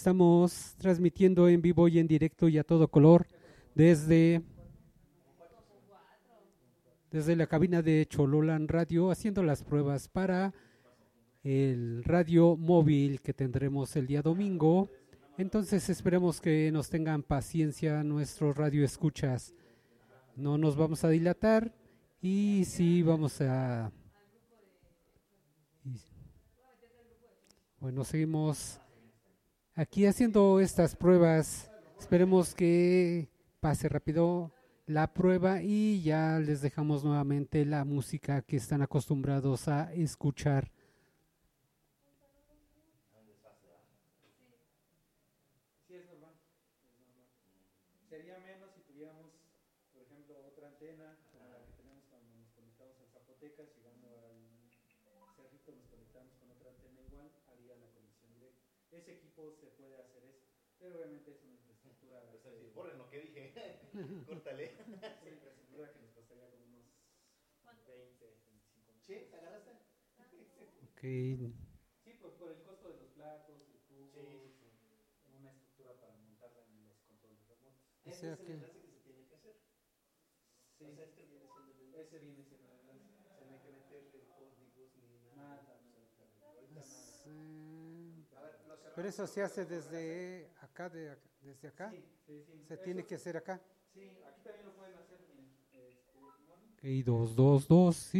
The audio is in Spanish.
estamos transmitiendo en vivo y en directo y a todo color desde, desde la cabina de Chololan Radio, haciendo las pruebas para el radio móvil que tendremos el día domingo. Entonces esperemos que nos tengan paciencia nuestros radioescuchas. No nos vamos a dilatar y sí vamos a... Bueno, seguimos aquí haciendo estas pruebas. Esperemos que pase rápido la prueba y ya les dejamos nuevamente la música que están acostumbrados a escuchar. Sí, es normal, es normal. Sería menos si tuviéramos, por ejemplo, otra antena como la que tenemos cuando nos conectamos al Zapoteca, llegando al Cerrito nos conectamos con otra antena igual, haría la conexión directa. Ese equipo se puede hacer eso, pero obviamente es una infraestructura. Pues decir, borren lo que dije, córtale. Es una infraestructura que nos costaría como unos 20, 25 mil. ¿Sí? ¿Te agarraste? Ok. Sí, por el costo de los platos, el tubo, Sí. una estructura para montarla en los controles remotos. O Ese sea es el que... enlace que se tiene que hacer. Sí, O sea, este viene siendo el enlace. ese viene siendo el enlace. O sea, no hay que meterle códigos ni nada. Nada, Absolutamente. ahorita nada. A ver, lo cerramos. Pero eso se hace desde acá, desde acá. Sí, sí, sí. Se Eso, tiene que hacer acá. sí, aquí también lo pueden hacer, miren. Ok, 2, 2, 2.